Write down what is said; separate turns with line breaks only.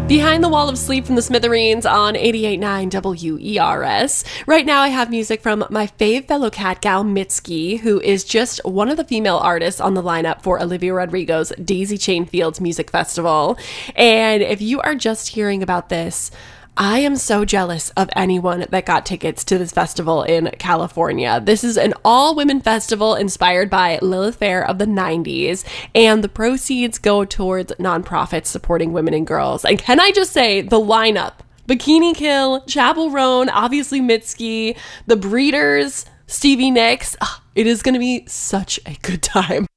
Behind the Wall of Sleep from the Smithereens on 88.9 WERS. Right now I have music from my fave fellow cat gal, Mitski, who is just one of the female artists on the lineup for Olivia Rodrigo's Daisy Chain Fields Music Festival. And if you are just hearing about this, I am so jealous of anyone that got tickets to this festival in California. This is an all-women festival inspired by Lilith Fair of the 90s, and the proceeds go towards nonprofits supporting women and girls. And can I just say, the lineup: Bikini Kill, Chappell Roan, obviously Mitski, The Breeders, Stevie Nicks. It is going to be such a good time.